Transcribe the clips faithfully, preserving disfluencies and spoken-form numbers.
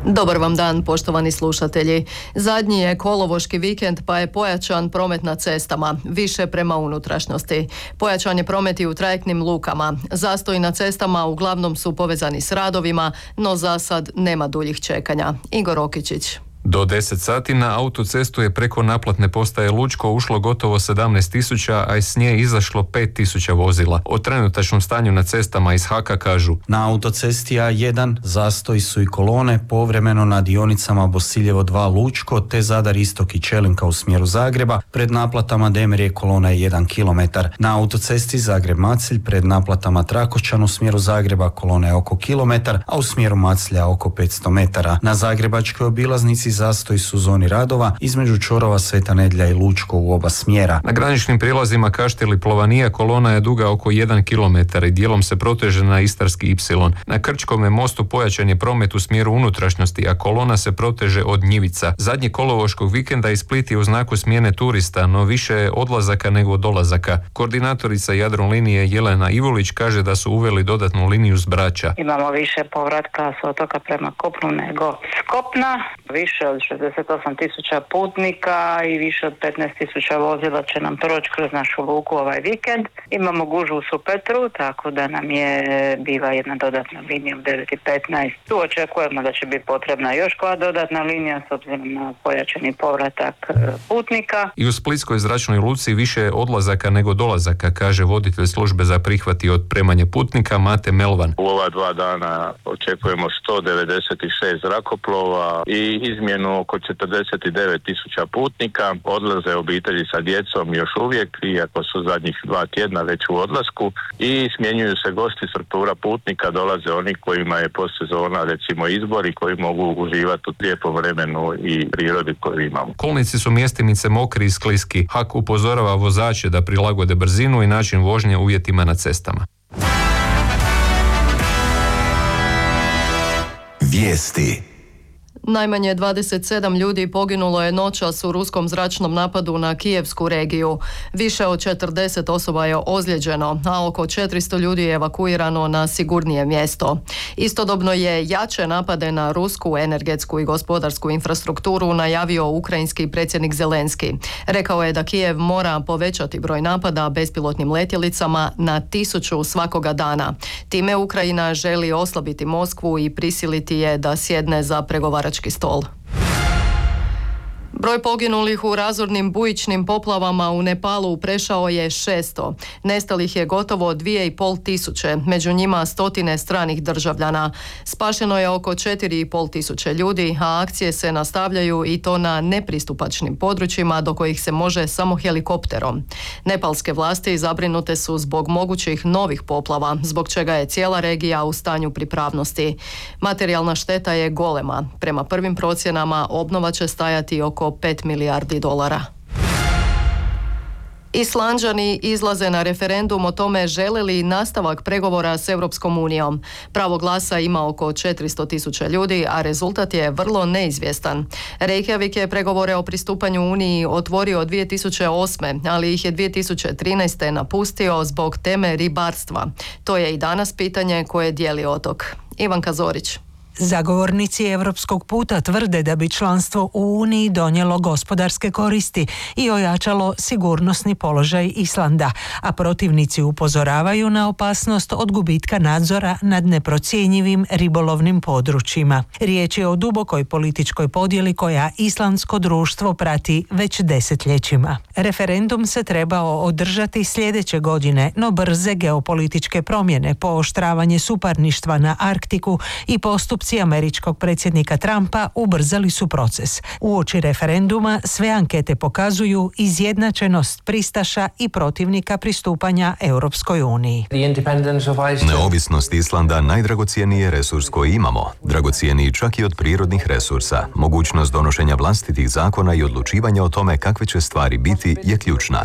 Dobar vam dan, poštovani slušatelji. Zadnji je kolovoški vikend pa je pojačan promet na cestama, više prema unutrašnjosti. Pojačan je promet i u trajektnim lukama. Zastoji na cestama uglavnom su povezani s radovima, no za sad nema duljih čekanja. Igor Okičić. Do deset sati na autocestu je preko naplatne postaje Lučko ušlo gotovo sedamnaest tisuća, a iz nje izašlo pet tisuća vozila. O trenutačnom stanju na cestama iz Haka kažu: na autocesti A jedan zastoji su i kolone povremeno na dionicama Bosiljevo dva Lučko te Zadar Istok i Čelinka u smjeru Zagreba. Pred naplatama Demirje kolona je jedan kilometar. Na autocesti Zagreb Macilj pred naplatama Trakošćan u smjeru Zagreba kolona je oko kilometar, a u smjeru Maclja oko petsto metara. Na zagrebačkoj obilaznici zastoji su u zoni radova između čvorova Sveta Nedjelja i Lučko u oba smjera. Na graničnim prilazima Kaštel i Plovanija kolona je duga oko jedan kilometar i dijelom se proteže na Istarski ipsilon. Na Krčkome mostu pojačan je promet u smjeru unutrašnjosti, a kolona se proteže od Njivica. Zadnji kolovoškog vikenda iz Split je u znaku smjene turista, no više je odlazaka nego dolazaka. Koordinatorica Jadrolinije Jelena Ivulić kaže da su uveli dodatnu liniju s Brača. Imamo više povratka s otoka prema kopnu nego s kopna, više od šezdeset osam tisuća putnika i više od petnaest tisuća vozila će nam proći kroz našu luku ovaj vikend. Imamo gužvu u Supetru, tako da nam je bila jedna dodatna linija u devet i petnaest. Tu očekujemo da će biti potrebna još koja dodatna linija s obzirom na pojačani povratak putnika. I u Splitskoj zračnoj luci više je odlazaka nego dolazaka, kaže voditelj službe za prihvat i otpremanje putnika Mate Melvan. U ova dva dana očekujemo sto devedeset šest zrakoplova i izmjenu oko četrdeset devet tisuća putnika. Odlaze obitelji sa djecom još uvijek, iako su zadnjih dva tjedna već u odlasku, i smjenjuju se gosti, struktura putnika, dolaze oni kojima je postsezona recimo izbori, koji mogu uživati u lijepom vremenu i prirodi koju imamo. Kolnici su mjestimice mokri i skliski. Hak upozorava vozače da prilagode brzinu i način vožnje uvjetima na cestama. Vijesti. Najmanje dvadeset sedam ljudi poginulo je noćas u ruskom zračnom napadu na Kijevsku regiju. Više od četrdeset osoba je ozlijeđeno, a oko četiristo ljudi je evakuirano na sigurnije mjesto. Istodobno je jače napade na rusku energetsku i gospodarsku infrastrukturu najavio ukrajinski predsjednik Zelenski. Rekao je da Kijev mora povećati broj napada bespilotnim letjelicama na tisuću svakoga dana. Time Ukrajina želi oslabiti Moskvu i prisiliti je da sjedne za pregovarački stol. Broj poginulih u razornim bujičnim poplavama u Nepalu prešao je šesto. Nestalih je gotovo dvije i pol tisuće, među njima stotine stranih državljana. Spašeno je oko četiri i pol tisuće ljudi, a akcije se nastavljaju i to na nepristupačnim područjima do kojih se može samo helikopterom. Nepalske vlasti zabrinute su zbog mogućih novih poplava, zbog čega je cijela regija u stanju pripravnosti. Materijalna šteta je golema. Prema prvim procjenama obnova će stajati oko pet milijardi dolara. Islanđani izlaze na referendum o tome žele li nastavak pregovora s Europskom unijom. Pravo glasa ima oko četiristo tisuća ljudi, a rezultat je vrlo neizvjestan. Reykjavik je pregovore o pristupanju Uniji otvorio dvije tisuće osme, ali ih je dvije tisuće trinaeste napustio zbog teme ribarstva. To je i danas pitanje koje dijeli otok. Ivanka Zorić. Zagovornici europskog puta tvrde da bi članstvo u Uniji donijelo gospodarske koristi i ojačalo sigurnosni položaj Islanda, a protivnici upozoravaju na opasnost od gubitka nadzora nad neprocjenjivim ribolovnim područjima. Riječ je o dubokoj političkoj podjeli koja islandsko društvo prati već desetljećima. Referendum se trebao održati sljedeće godine, no brze geopolitičke promjene, pooštravanje suparništva na Arktiku i postup američkog predsjednika Trumpa ubrzali su proces. Uoči referenduma sve ankete pokazuju izjednačenost pristaša i protivnika pristupanja Europskoj uniji. Neovisnost Islanda najdragocjeniji je resurs koji imamo, dragocjeniji čak i od prirodnih resursa. Mogućnost donošenja vlastitih zakona i odlučivanja o tome kakve će stvari biti je ključna.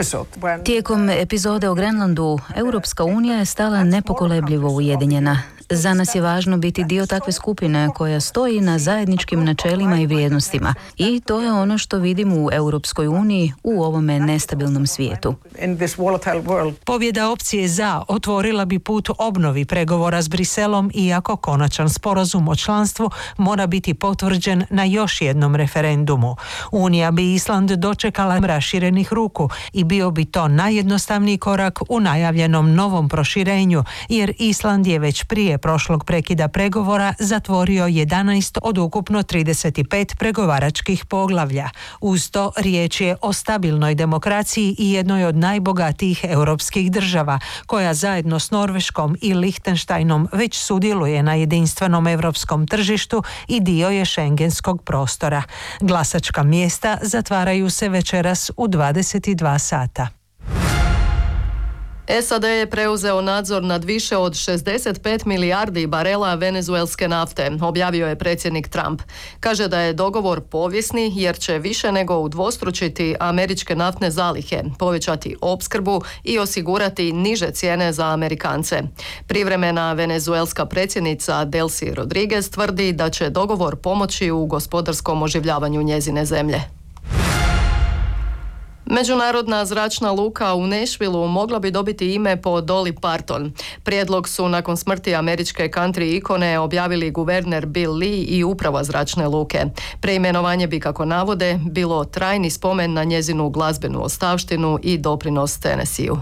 Tijekom epizode o Grenlandu, Europska unija je stala nepokolebljivo ujedinjena. Za nas je važno biti dio takve skupine koja stoji na zajedničkim načelima i vrijednostima. I to je ono što vidimo u Europskoj uniji u ovome nestabilnom svijetu. Pobjeda opcije za otvorila bi put obnovi pregovora s Briselom, iako konačan sporazum o članstvu mora biti potvrđen na još jednom referendumu. Unija bi Island dočekala raširenih ruku i bio bi to najjednostavniji korak u najavljenom novom proširenju, jer Island je već prije prošlog prekida pregovora zatvorio jedanaest od ukupno trideset pet pregovaračkih poglavlja. Uz to riječ je o stabilnoj demokraciji i jednoj od najbogatijih europskih država, koja zajedno s Norveškom i Lihtenštajnom već sudjeluje na jedinstvenom europskom tržištu i dio je šengenskog prostora. Glasačka mjesta zatvaraju se večeras u dvadeset dva sata. S A D je preuzeo nadzor nad više od šezdeset pet milijardi barela venezuelske nafte, objavio je predsjednik Trump. Kaže da je dogovor povijesni jer će više nego udvostručiti američke naftne zalihe, povećati opskrbu i osigurati niže cijene za Amerikance. Privremena venezuelska predsjednica Delcy Rodriguez tvrdi da će dogovor pomoći u gospodarskom oživljavanju njezine zemlje. Međunarodna zračna luka u Nashvilleu mogla bi dobiti ime po Dolly Parton. Prijedlog su nakon smrti američke country ikone objavili guverner Bill Lee i uprava zračne luke. Preimenovanje bi, kako navode, bilo trajni spomen na njezinu glazbenu ostavštinu i doprinos Tennesseeu.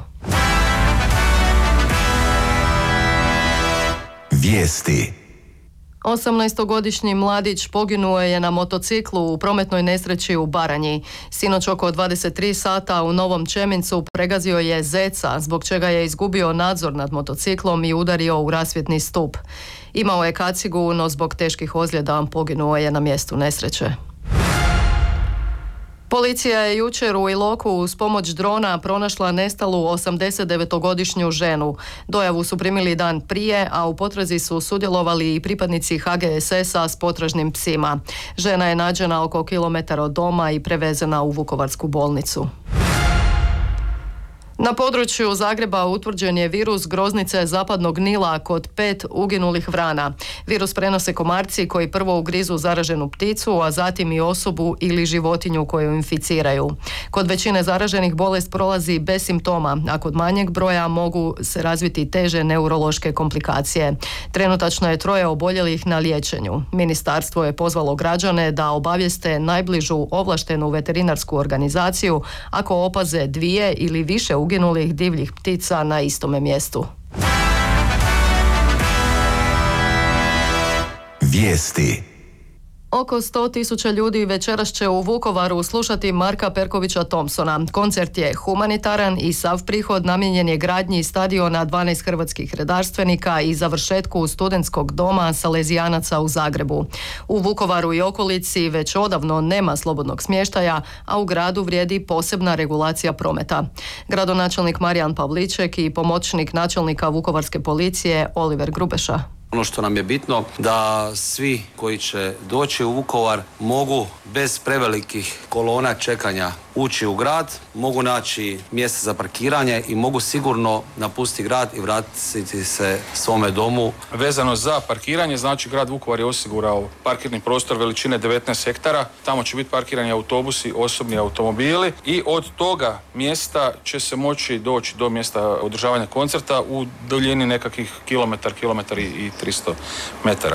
Vijesti. osamnaestogodišnji mladić poginuo je na motociklu u prometnoj nesreći u Baranji. Sinoć oko dvadeset tri sata u Novom Čemincu pregazio je zeca, zbog čega je izgubio nadzor nad motociklom i udario u rasvjetni stup. Imao je kacigu, no zbog teških ozljeda poginuo je na mjestu nesreće. Policija je jučer u Iloku uz pomoć drona pronašla nestalu osamdesetdevetogodišnju ženu. Dojavu su primili dan prije, a u potrazi su sudjelovali i pripadnici H G S S-a s potražnim psima. Žena je nađena oko kilometar od doma i prevezena u Vukovarsku bolnicu. Na području Zagreba utvrđen je virus groznice zapadnog Nila kod pet uginulih vrana. Virus prenose komarci koji prvo ugrizu zaraženu pticu, a zatim i osobu ili životinju koju inficiraju. Kod većine zaraženih bolest prolazi bez simptoma, a kod manjeg broja mogu se razviti teže neurološke komplikacije. Trenutačno je troje oboljelih na liječenju. Ministarstvo je pozvalo građane da obavijeste najbližu ovlaštenu veterinarsku organizaciju ako opaze dvije ili više uginulih uginulih divljih ptica na istome mjestu. Vijesti. Oko sto tisuća ljudi večeras će u Vukovaru slušati Marka Perkovića Thompsona. Koncert je humanitaran i sav prihod namijenjen je gradnji stadiona dvanaest hrvatskih redarstvenika i završetku studentskog doma Salezijanaca u Zagrebu. U Vukovaru i okolici već odavno nema slobodnog smještaja, a u gradu vrijedi posebna regulacija prometa. Gradonačelnik Marijan Pavliček i pomoćnik načelnika Vukovarske policije Oliver Grubeša. Ono što nam je bitno da svi koji će doći u Vukovar mogu bez prevelikih kolona čekanja ući u grad, mogu naći mjesto za parkiranje i mogu sigurno napustiti grad i vratiti se svome domu. Vezano za parkiranje, znači grad Vukovar je osigurao parkirni prostor veličine devetnaest hektara. Tamo će biti parkirani autobusi, osobni automobili i od toga mjesta će se moći doći do mjesta održavanja koncerta u duljini nekakvih kilometar, kilometar i tristo metara.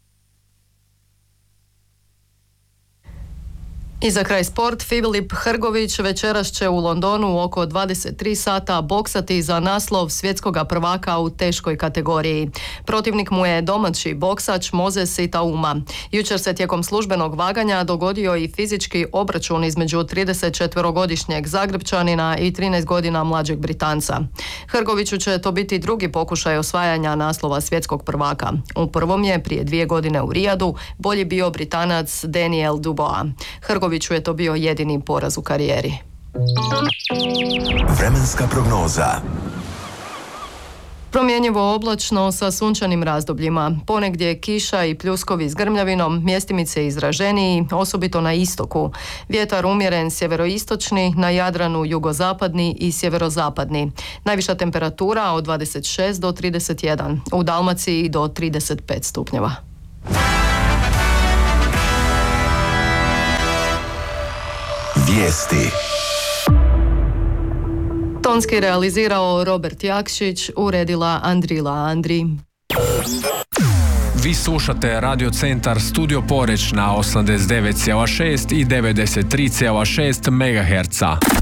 I za kraj sport, Filip Hrgović večeras će u Londonu oko dvadeset tri sata boksati za naslov svjetskog prvaka u teškoj kategoriji. Protivnik mu je domaći boksač Moses Itauma. Jučer se tijekom službenog vaganja dogodio i fizički obračun između tridesetčetverogodišnjeg Zagrebčanina i trinaest godina mlađeg Britanca. Hrgoviću će to biti drugi pokušaj osvajanja naslova svjetskog prvaka. U prvom je prije dvije godine u Rijadu bolji bio Britanac Daniel Dubois. Hrgović je to bio jedini poraz u karijeri. Vremenska prognoza. Promjenjivo oblačno sa sunčanim razdobljima. Ponegdje kiša i pljuskovi s grmljavinom, mjestimice izraženiji, osobito na istoku. Vjetar umjeren sjeveroistočni, na Jadranu jugozapadni i sjeverozapadni. Najviša temperatura od dvadeset šest do trideset jedan, u Dalmaciji do trideset pet stupnjeva. Vijesti. Tonski realizirao Robert Jakšić, uredila Andrila Andri. Vi slušate Radio Centar Studio Poreč na osamdeset devet zarez šest i devedeset tri zarez šest megaherca.